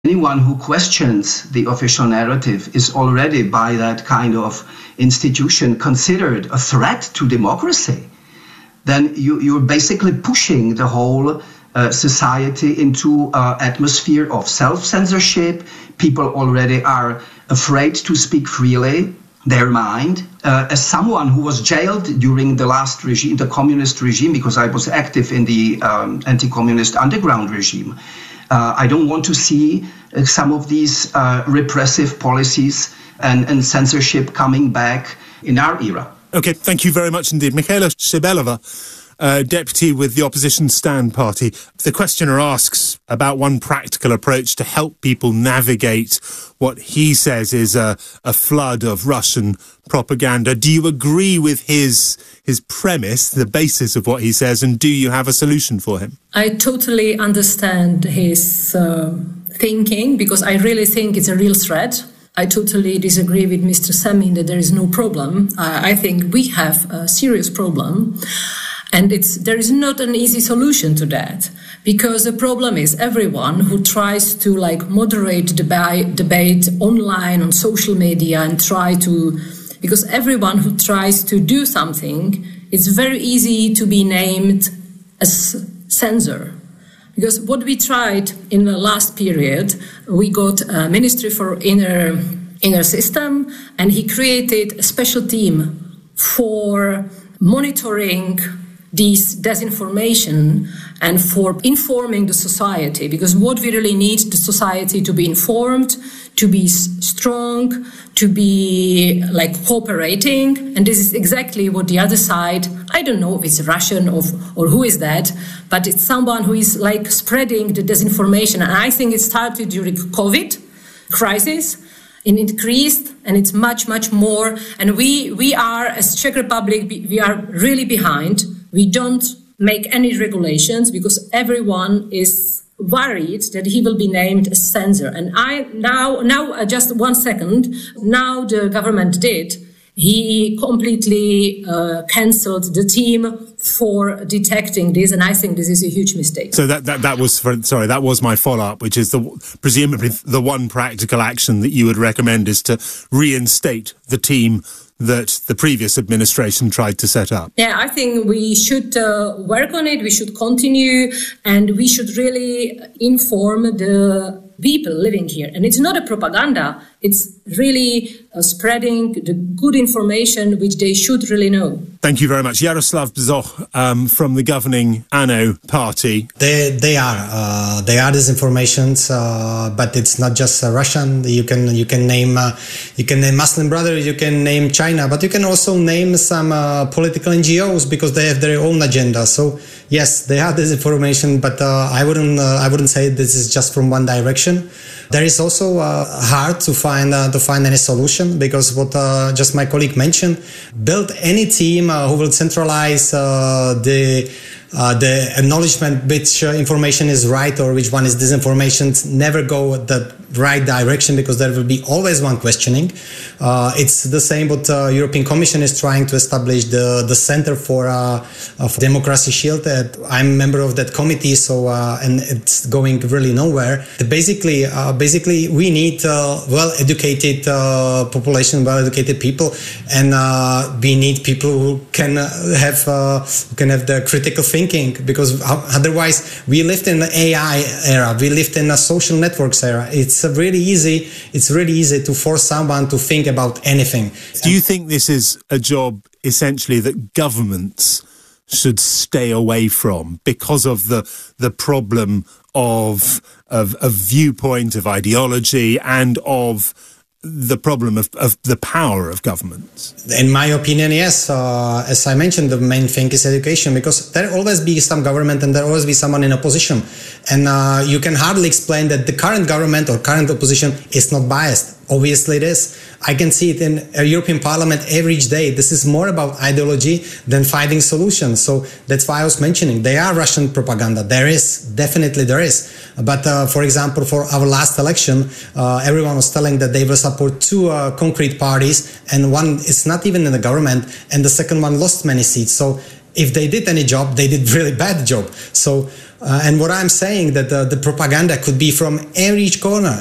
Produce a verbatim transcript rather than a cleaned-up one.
Anyone who questions the official narrative is already, by that kind of institution, considered a threat to democracy. Then you, you're basically pushing the whole uh, society into an atmosphere of self-censorship. People already are afraid to speak freely their mind. Uh, as someone who was jailed during the last regime, the communist regime, because I was active in the um, anti-communist underground regime, Uh, I don't want to see uh, some of these uh, repressive policies and, and censorship coming back in our era. OK, thank you very much indeed. Michaela Shebelova, uh, deputy with the opposition Stand Party. The questioner asks about one practical approach to help people navigate what he says is a, a flood of Russian propaganda. Do you agree with his his premise, the basis of what he says, and do you have a solution for him? I totally understand his uh, thinking, because I really think it's a real threat. I totally disagree with Mister Semmin that there is no problem. Uh, I think we have a serious problem, and it's there is not an easy solution to that, because the problem is everyone who tries to like moderate debate, debate online on social media and try to, because everyone who tries to do something, it's very easy to be named as censor. Because what we tried in the last period, we got a Ministry for Inner Inner System, and he created a special team for monitoring this disinformation and for informing the society. Because what we really need, the society to be informed, to be strong, to be like cooperating. And this is exactly what the other side, I don't know if it's Russian or, or who is that, but it's someone who is like spreading the disinformation. And I think it started during COVID crisis, and it increased, and it's much, much more. And we, we are, as Czech Republic, we are really behind. We don't make any regulations because everyone is worried that he will be named a censor. And I now, now uh, just one second, now the government did. He completely uh, cancelled the team for detecting this, and I think this is a huge mistake. So that that, that was for, sorry, that was my follow-up, which is the presumably the one practical action that you would recommend is to reinstate the team that the previous administration tried to set up. Yeah, I think we should uh, work on it. We should continue, and we should really inform the people living here. And it's not a propaganda. It's really uh, spreading the good information which they should really know. Thank you very much. Yaroslav Bzoch um, from the governing ANO party. They they are uh, they are disinformations, uh, but it's not just uh, Russian. You can you can name uh, you can name Muslim Brothers, you can name China, but you can also name some uh, political N G Os because they have their own agenda. So yes, they are disinformation, but uh, I wouldn't uh, I wouldn't say this is just from one direction. There is also uh, hard to find uh, to find any solution, because what uh, just my colleague mentioned, build any team uh, who will centralize uh, the uh, the acknowledgement which uh, information is right or which one is disinformation. Never go the right direction, because there will be always one questioning. Uh, it's the same what uh, European Commission is trying to establish, the the Center for uh, of Democracy Shield. Uh, I'm a member of that committee, so uh, and it's going really nowhere. The basically, uh, basically, we need uh, well-educated uh, population, well-educated people, and uh, we need people who can have uh, who can have the critical thinking. Because otherwise, we lived in the A I era, we lived in a social networks era. It's really easy. It's really easy to force someone to think about anything. Do you think this is a job essentially that governments should stay away from because of the the problem of of, of viewpoint, of ideology, and of the problem of, of the power of governments? In my opinion, yes. Uh, as I mentioned, the main thing is education, because there will always be some government and there will always be someone in opposition. And uh, you can hardly explain that the current government or current opposition is not biased. Obviously it is. I can see it in a European Parliament every day. This is more about ideology than finding solutions. So that's why I was mentioning there are Russian propaganda. There is, definitely there is. But uh, for example, for our last election, uh, everyone was telling that they will support two uh, concrete parties, and one is not even in the government, and the second one lost many seats. So if they did any job, they did really bad job. So, uh, and what I'm saying that uh, the propaganda could be from every corner,